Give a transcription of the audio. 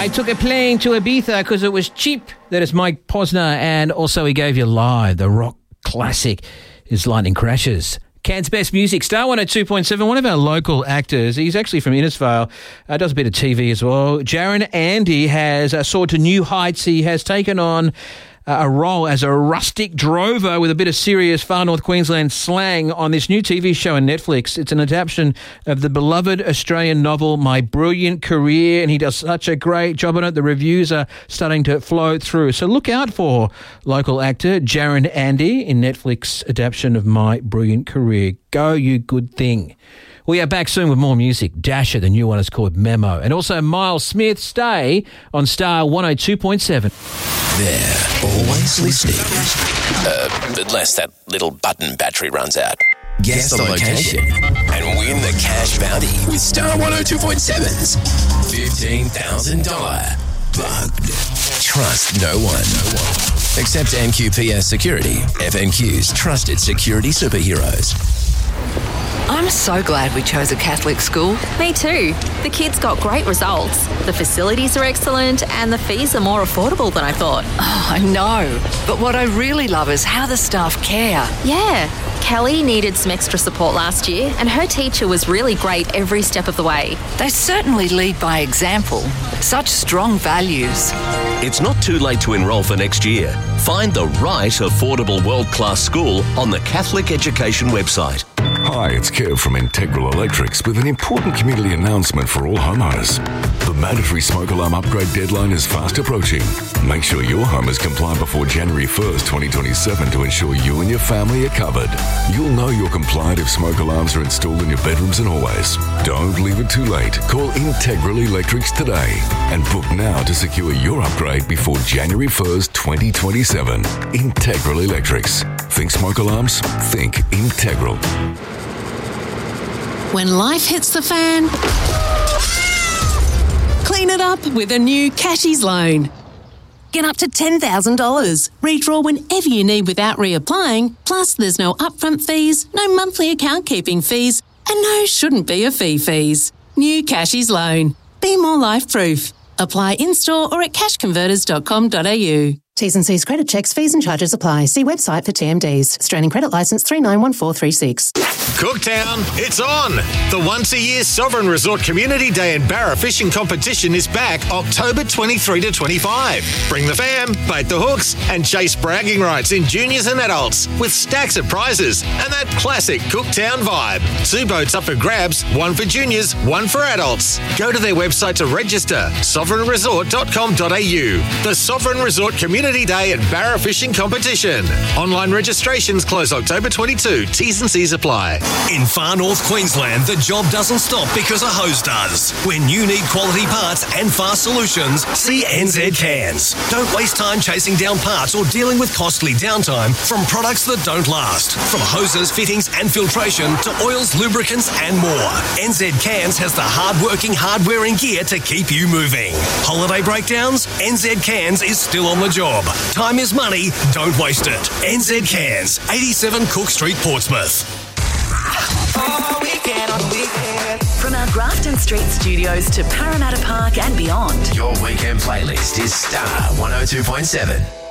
I took a plane to Ibiza because it was cheap. That is Mike Posner, and also he gave you Live, the rock classic is Lightning Crashes. Cairns Best Music, Star 102.7, one of our local actors. He's actually from Innisfail, does a bit of TV as well. Jaron Andy has soared to new heights. He has taken on a role as a rustic drover with a bit of serious far north Queensland slang on this new TV show on Netflix. It's an adaptation of the beloved Australian novel My Brilliant Career, and he does such a great job on it. The reviews are starting to flow through. So look out for local actor Jaron Andy in Netflix adaptation of My Brilliant Career. Go, you good thing. We are back soon with more music. Dasher, the new one is called Memo. And also Miles Smith, Stay on Star 102.7. They're always listening. Unless that little button battery runs out. Guess the location and win the cash bounty with Star 102.7's $15,000 Bugged. Trust no one. Except NQPS Security, FNQ's trusted security superheroes. I'm so glad we chose a Catholic school. Me too. The kids got great results. The facilities are excellent and the fees are more affordable than I thought. Oh, I know. But what I really love is how the staff care. Yeah. Kelly needed some extra support last year and her teacher was really great every step of the way. They certainly lead by example. Such strong values. It's not too late to enrol for next year. Find the right affordable world-class school on the Catholic Education website. Hi, it's Kev from Integral Electrics with an important community announcement for all homeowners. The mandatory smoke alarm upgrade deadline is fast approaching. Make sure your home is compliant before January 1st, 2027 to ensure you and your family are covered. You'll know you're compliant if smoke alarms are installed in your bedrooms and hallways. Don't leave it too late. Call Integral Electrics today and book now to secure your upgrade before January 1st, 2027. Integral Electrics. Think smoke alarms? Think Integral. When life hits the fan, clean it up with a new Cashies loan. Get up to $10,000. Redraw whenever you need without reapplying. Plus, there's no upfront fees, no monthly account keeping fees, and no shouldn't be a fee fees. New Cashies loan. Be more life proof. Apply in-store or at cashconverters.com.au. T's and C's credit checks, fees and charges apply. See website for TMDs. Australian Credit Licence 391436. Cooktown, it's on! The once-a-year Sovereign Resort Community Day and Barra Fishing Competition is back October 23 to 25. Bring the fam, bait the hooks, and chase bragging rights in juniors and adults with stacks of prizes and that classic Cooktown vibe. 2 boats up for grabs, 1 for juniors, 1 for adults. Go to their website to register, sovereignresort.com.au. The Sovereign Resort Community Day and Barra Fishing Competition. Online registrations close October 22. T's and C's apply. In far north Queensland, the job doesn't stop because a hose does. When you need quality parts and fast solutions, see NZ Cairns. Don't waste time chasing down parts or dealing with costly downtime from products that don't last. From hoses, fittings and filtration to oils, lubricants and more. NZ Cairns has the hard-working hardware and gear to keep you moving. Holiday breakdowns? NZ Cairns is still on the job. Time is money, don't waste it. NZ Cairns, 87 Cook Street, Portsmouth. From our Grafton Street studios to Parramatta Park and beyond. Your weekend playlist is Star 102.7.